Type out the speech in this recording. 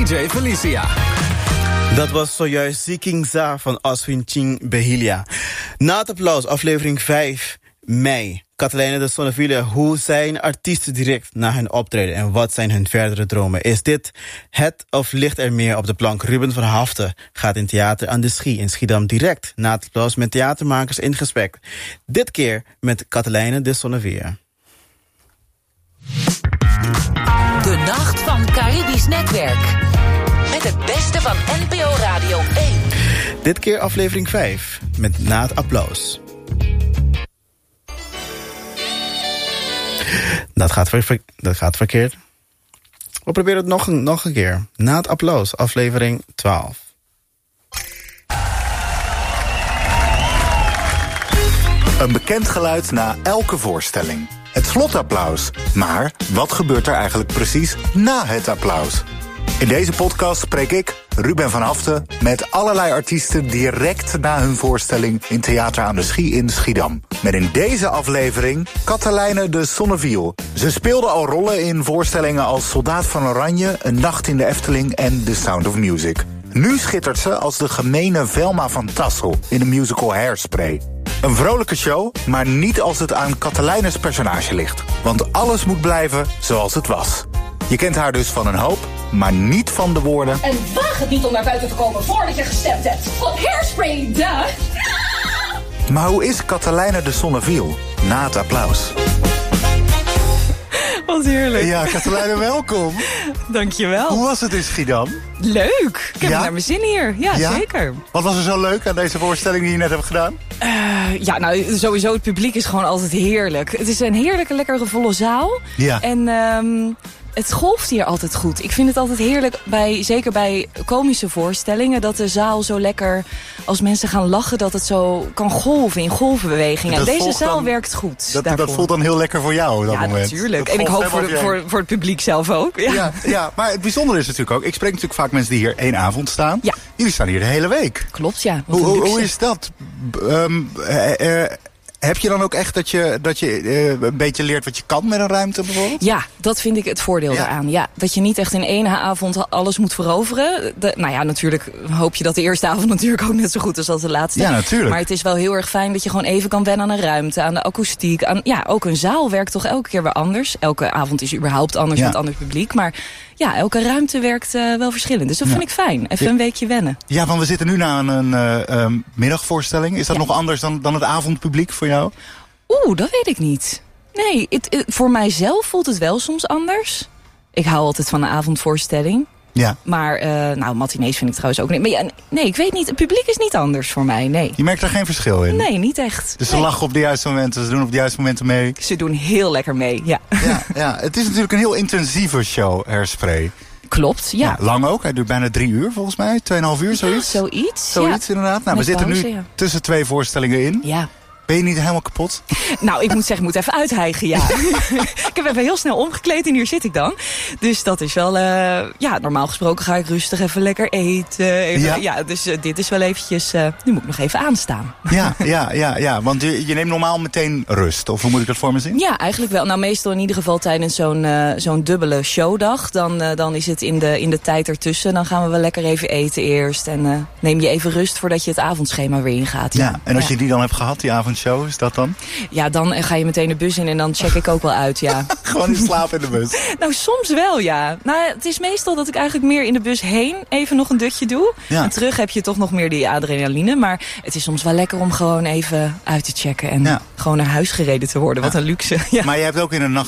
DJ Felicia. Dat was zojuist Seeking Za van Aswin Ching Behilia. Na het applaus, aflevering 5 mei. Katelijne de Sonneville, hoe zijn artiesten direct na hun optreden en wat zijn hun verdere dromen? Is dit het of ligt er meer op de plank? Ruben van Haften gaat in Theater aan de Schie in Schiedam direct na het applaus met theatermakers in gesprek. Dit keer met Katelijne de Sonneville. De Nacht van Caribisch Netwerk. Met het beste van NPO Radio 1. Dit keer aflevering 5 met Na het applaus. Dat gaat verkeerd. We proberen het nog een keer. Na het applaus, aflevering 12. Een bekend geluid na elke voorstelling. Het slotapplaus. Maar wat gebeurt er eigenlijk precies na het applaus? In deze podcast spreek ik, Ruben van Haften, met allerlei artiesten direct na hun voorstelling in Theater aan de Schie in Schiedam. Met in deze aflevering Katelijne de Sonneville. Ze speelde al rollen in voorstellingen als Soldaat van Oranje, Een Nacht in de Efteling en The Sound of Music. Nu schittert ze als de gemene Velma van Tassel in de musical Hairspray. Een vrolijke show, maar niet als het aan Katelijnes personage ligt. Want alles moet blijven zoals het was. Je kent haar dus van een hoop, maar niet van de woorden. En waag het niet om naar buiten te komen voordat je gestemd hebt. Van Hairspray, duh! Maar hoe is Katelijne de Sonneville na het applaus? Wat heerlijk. Ja, Katelijne, welkom. Dankjewel. Hoe was het in Schiedam? Leuk. Ik heb naar mijn zin hier. Ja, zeker. Wat was er zo leuk aan deze voorstelling die je net hebt gedaan? Nou, sowieso het publiek is gewoon altijd heerlijk. Het is een heerlijke, lekkere, volle zaal. Ja. En het golft hier altijd goed. Ik vind het altijd heerlijk, zeker bij komische voorstellingen, dat de zaal zo lekker, als mensen gaan lachen, dat het zo kan golven in golfbewegingen. En deze zaal werkt goed. Dat voelt dan heel lekker voor jou op dat moment. Ja, natuurlijk. En ik hoop voor het publiek zelf ook. Ja, maar het bijzondere is natuurlijk ook, ik spreek natuurlijk vaak mensen die hier 1 avond staan. Ja. Jullie staan hier de hele week. Klopt, ja. Hoe is dat? Heb je dan ook echt dat je een beetje leert wat je kan met een ruimte bijvoorbeeld? Ja, dat vind ik het voordeel daaraan. Ja, dat je niet echt in 1 avond alles moet veroveren. Natuurlijk hoop je dat de eerste avond natuurlijk ook net zo goed is als de laatste. Ja, natuurlijk. Maar het is wel heel erg fijn dat je gewoon even kan wennen aan een ruimte, aan de akoestiek. Ook een zaal werkt toch elke keer weer anders. Elke avond is überhaupt anders met ander publiek. Maar ja, elke ruimte werkt wel verschillend. Dus dat vind ik fijn. Even een weekje wennen. Ja, want we zitten nu na een middagvoorstelling. Is dat nog anders dan het avondpubliek voor jou? Dat weet ik niet. Nee, voor mijzelf voelt het wel soms anders. Ik hou altijd van een avondvoorstelling. Ja. Maar, matinees vind ik trouwens ook niet. Maar nee, ik weet niet. Het publiek is niet anders voor mij, nee. Je merkt er geen verschil in? Nee, niet echt. Dus ze lachen op de juiste momenten, ze doen op de juiste momenten mee? Ze doen heel lekker mee, ja. Ja, het is natuurlijk een heel intensieve show, Hairspray. Klopt, ja. Lang ook, hij duurt bijna 3 uur volgens mij, 2,5 uur, zoiets. Zoiets, inderdaad. Nou, we zitten nu tussen 2 voorstellingen in. Ja. Ben je niet helemaal kapot? Nou, ik moet zeggen, ik moet even uithijgen, ja. Ik heb even heel snel omgekleed en hier zit ik dan. Dus dat is wel, normaal gesproken ga ik rustig even lekker eten. Dus dit is wel eventjes, nu moet ik nog even aanstaan. Ja, want je neemt normaal meteen rust, of hoe moet ik dat voor me zien? Ja, eigenlijk wel. Nou, meestal in ieder geval tijdens zo'n dubbele showdag. Dan is het in de tijd ertussen. Dan gaan we wel lekker even eten eerst. En neem je even rust voordat je het avondschema weer ingaat. Ja, en als je die dan hebt gehad, die avondshow, is dat dan? Ja, dan ga je meteen de bus in en dan check ik ook wel uit, ja. Gewoon in slaap in de bus? Nou, soms wel, ja. Nou, het is meestal dat ik eigenlijk meer in de bus heen even nog een dutje doe. Ja. En terug heb je toch nog meer die adrenaline. Maar het is soms wel lekker om gewoon even uit te checken en gewoon naar huis gereden te worden. Wat een luxe. Ja. Maar je hebt ook in Een